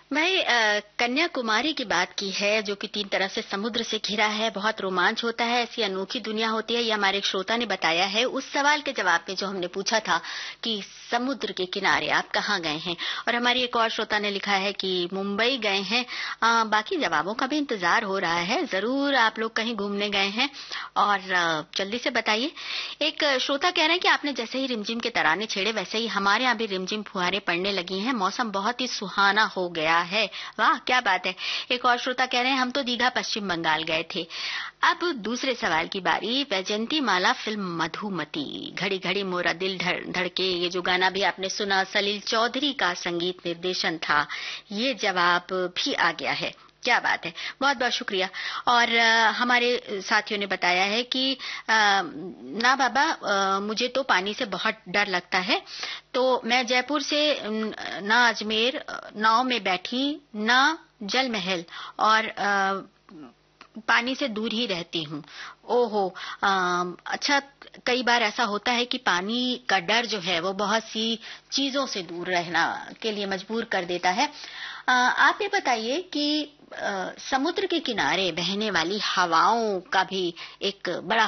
भाई कन्याकुमारी की बात की है जो कि 3 तरफ से समुद्र से घिरा है, बहुत रोमांच होता है, ऐसी अनोखी दुनिया होती है, ये हमारे एक श्रोता ने बताया है। उस सवाल के जवाब में जो हमने पूछा था कि समुद्र के किनारे आप कहाँ गए हैं, और हमारी एक और श्रोता ने लिखा है कि मुंबई गए हैं। बाकी जवाबों का भी इंतजार हो रहा है, जरूर आप लोग कहीं घूमने गए हैं और जल्दी से बताइए। एक श्रोता कह रहे हैं कि आपने जैसे ही रिमझिम के तराने छेड़े वैसे ही हमारे यहाँ भी रिमझिम फुहारे पड़ने लगी हैं, मौसम बहुत ही सुहाना हो गया है। वाह क्या बात है। एक और श्रोता कह रहे हैं हम तो दीघा पश्चिम बंगाल गए थे। अब दूसरे सवाल की बारी। वैजंती माला फिल्म मधुमती, घड़ी घड़ी मोरा दिल धड़के, ये जो गाना भी आपने सुना सलील चौधरी का संगीत निर्देशन था, ये जवाब भी आ गया है। क्या बात है, बहुत बहुत शुक्रिया। और हमारे साथियों ने बताया है कि ना बाबा, मुझे तो पानी से बहुत डर लगता है, तो मैं जयपुर से ना अजमेर नाव में बैठी, ना जल महल, और पानी से दूर ही रहती हूँ। ओहो, अच्छा, कई बार ऐसा होता है कि पानी का डर जो है वो बहुत सी चीजों से दूर रहना के लिए मजबूर कर देता है। आप ये बताइए कि समुद्र के किनारे बहने वाली हवाओं का भी एक बड़ा